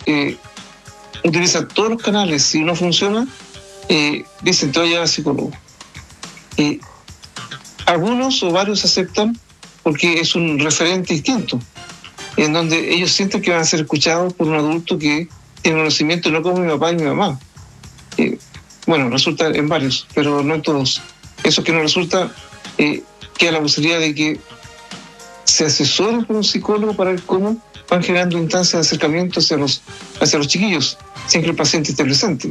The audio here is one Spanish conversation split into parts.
utiliza todos los canales. Si no funciona, dicen te voy a llevar al psicólogo. Algunos o varios aceptan porque es un referente distinto, en donde ellos sienten que van a ser escuchados por un adulto que tiene conocimiento, no como mi papá y mi mamá. Bueno, resulta en varios, pero no en todos. Eso que no resulta, queda la posibilidad de que se asesoren por un psicólogo para ver cómo van generando instancias de acercamiento hacia los chiquillos, sin que el paciente esté presente.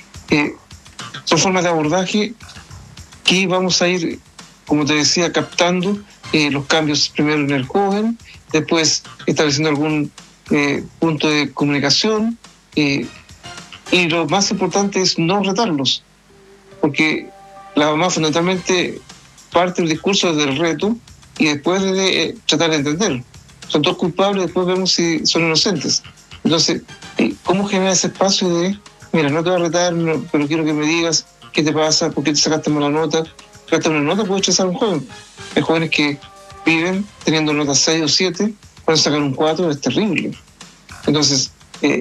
Son formas de abordaje que vamos a ir, como te decía, captando los cambios primero en el joven, después estableciendo algún punto de comunicación, y lo más importante es no retarlos, porque la mamá fundamentalmente parte del discurso del reto y después de tratar de entender. Son todos culpables, después vemos si son inocentes. Entonces, ¿cómo generar ese espacio de, mira, no te voy a retar, pero quiero que me digas qué te pasa, por qué te sacaste mala nota? Sacaste una nota, puede estresar a un joven. Hay jóvenes que viven teniendo notas 6 o 7, cuando sacan un 4 es terrible. Entonces,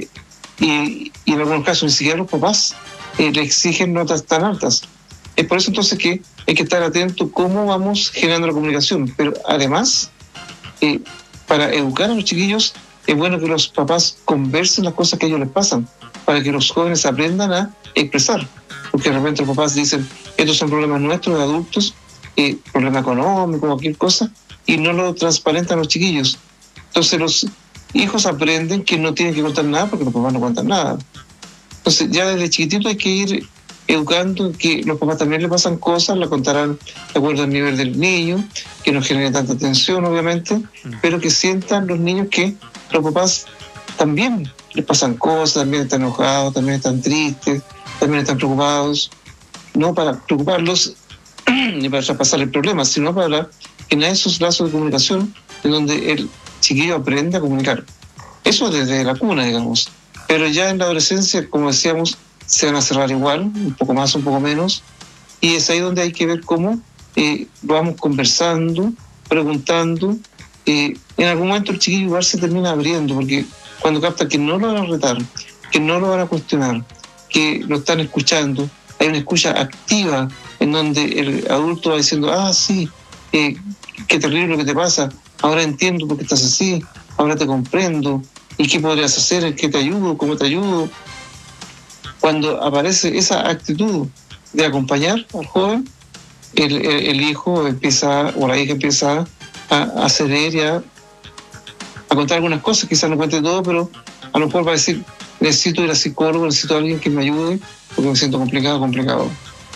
y en algunos casos ni siquiera los papás le exigen notas tan altas. Es por eso entonces que hay que estar atento cómo vamos generando la comunicación. Pero además, para educar a los chiquillos, es bueno que los papás conversen las cosas que a ellos les pasan, para que los jóvenes aprendan a expresar. Porque de repente los papás dicen, estos son problemas nuestros de adultos, problema económico, cualquier cosa, y no lo transparentan los chiquillos. Entonces los hijos aprenden que no tienen que contar nada porque los papás no cuentan nada. Entonces ya desde chiquitito hay que ir educando que los papás también le pasan cosas, la contarán de acuerdo al nivel del niño, que no genere tanta tensión obviamente, pero que sientan los niños que los papás también les pasan cosas, también están enojados, también están tristes, también están preocupados, no para preocuparlos ni para traspasar el problema, sino para generar esos lazos de comunicación en donde el chiquillo aprende a comunicar. Eso desde la cuna, digamos. Pero ya en la adolescencia, como decíamos, se van a cerrar igual, un poco más, un poco menos, y es ahí donde hay que ver cómo vamos conversando, preguntando. En algún momento el chiquillo igual se termina abriendo, porque cuando capta que no lo van a retar, que no lo van a cuestionar, que lo están escuchando, hay una escucha activa en donde el adulto va diciendo, sí, qué terrible lo que te pasa, ahora entiendo por qué estás así, ahora te comprendo, y qué podrías hacer, en qué te ayudo, cómo te ayudo. Cuando aparece esa actitud de acompañar al joven, el hijo empieza, o la hija empieza a ceder y a contar algunas cosas, quizás no cuente todo, pero a lo mejor va a decir, necesito ir a psicólogo, necesito a alguien que me ayude, porque me siento complicado.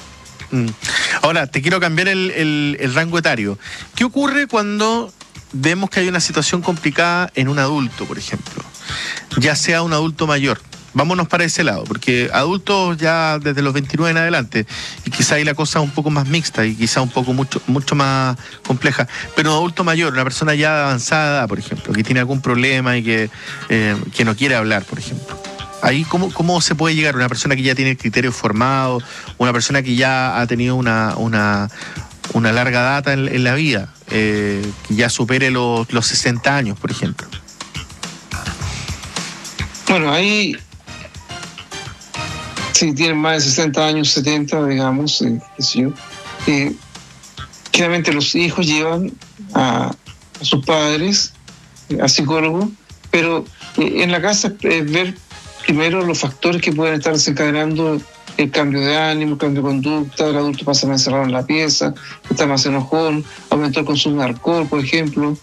Ahora, te quiero cambiar el rango etario. ¿Qué ocurre cuando vemos que hay una situación complicada en un adulto, por ejemplo? Ya sea un adulto mayor. Vámonos para ese lado, porque adultos ya desde los 29 en adelante, y quizá ahí la cosa es un poco más mixta y quizá un poco mucho más compleja, pero un adulto mayor, una persona ya de avanzada edad, por ejemplo, que tiene algún problema y que no quiere hablar, por ejemplo. Ahí, ¿cómo se puede llegar? Una persona que ya tiene criterios formados, una persona que ya ha tenido una larga data en la vida, que ya supere los 60 años, por ejemplo. Bueno, ahí, si tienen más de 60 años, 70, digamos, qué sé yo, generalmente los hijos llevan a sus padres, a psicólogos, pero en la casa es ver primero los factores que pueden estar desencadenando el cambio de ánimo, el cambio de conducta. El adulto pasa más encerrado en la pieza, está más enojón, aumentó el consumo de alcohol, por ejemplo,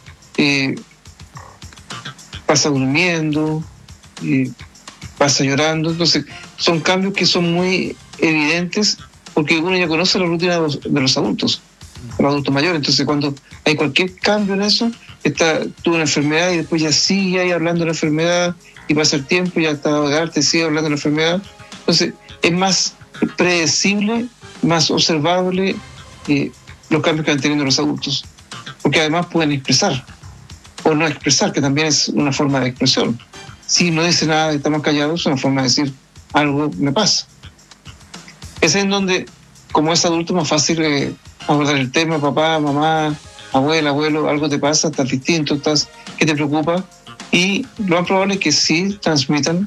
pasa durmiendo, pasa llorando. Entonces son cambios que son muy evidentes porque uno ya conoce la rutina de los adultos, los adultos mayores. Entonces cuando hay cualquier cambio en eso, tuvo una enfermedad y después ya sigue ahí hablando de la enfermedad y pasa el tiempo, ya está de arte, sigue hablando de la enfermedad. Entonces es más predecible, más observable los cambios que van teniendo los adultos, porque además pueden expresar o no expresar, que también es una forma de expresión. Si no dice nada y estamos callados, es una forma de decir algo me pasa. Es en donde, como es adulto, es más fácil abordar el tema. Papá, mamá, abuela, abuelo, algo te pasa, estás distinto, ¿qué te preocupa? Y lo más probable es que sí transmitan